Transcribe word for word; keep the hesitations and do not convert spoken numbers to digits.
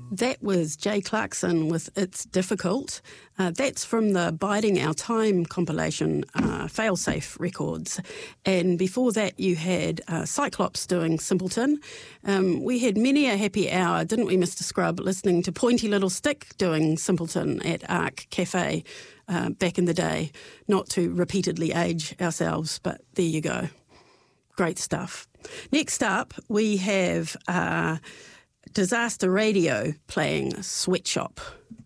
That was Jay Clarkson with It's Difficult. Uh, that's from the Biding Our Time compilation, uh, Failsafe Records. And before that, you had uh, Cyclops doing Simpleton. Um, we had many a happy hour, didn't we, Mister Scrub, listening to Pointy Little Stick doing Simpleton at Arc Cafe uh, back in the day. Not to repeatedly age ourselves, but there you go. Great stuff. Next up, we have... Uh, Disaster Radio playing Sweatshop.